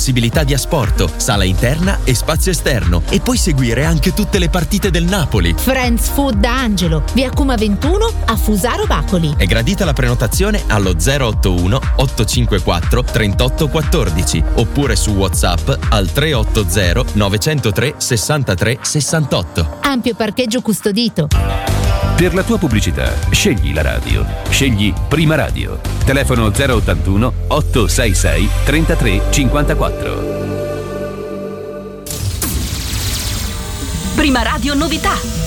possibilità di asporto, sala interna e spazio esterno, e puoi seguire anche tutte le partite del Napoli. Friends Food da Angelo, via Cuma 21 a Fusaro Bacoli. È gradita la prenotazione allo 081 854 3814 oppure su WhatsApp al 380 903 63 68. Ampio parcheggio custodito. Per la tua pubblicità, scegli la radio. Scegli Prima Radio. Telefono 081 866 33 54. Prima Radio novità.